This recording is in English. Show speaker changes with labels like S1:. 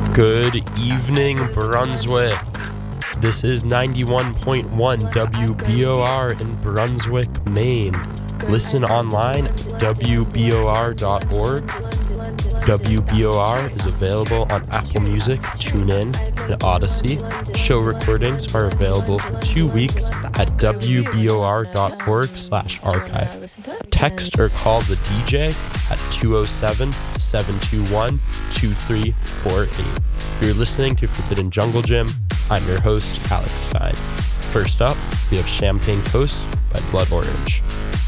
S1: Good evening, Brunswick. This is 91.1 WBOR in Brunswick, Maine. Listen online at WBOR.org. WBOR is available on Apple Music, TuneIn, and Odyssey. Show recordings are available for 2 weeks at WBOR.org/archive. Text or call the DJ at 207-721-2348. You're listening to Forbidden Jungle Gym. I'm your host, Alex Stein. First up, we have Champagne Coast by Blood Orange.